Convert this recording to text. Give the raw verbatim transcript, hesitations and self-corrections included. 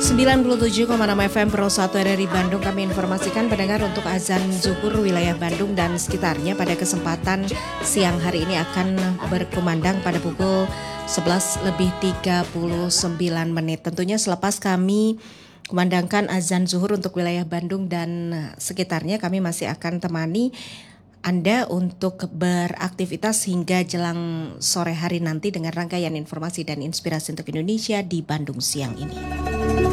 sembilan puluh tujuh koma enam F M Pro satu R R I Bandung, kami informasikan pendengar untuk azan zuhur wilayah Bandung dan sekitarnya pada kesempatan siang hari ini akan berkumandang pada pukul sebelas lebih tiga puluh sembilan menit. Tentunya selepas kami kumandangkan azan zuhur untuk wilayah Bandung dan sekitarnya, kami masih akan temani Anda untuk beraktivitas hingga jelang sore hari nanti dengan rangkaian informasi dan inspirasi untuk Indonesia di Bandung siang ini.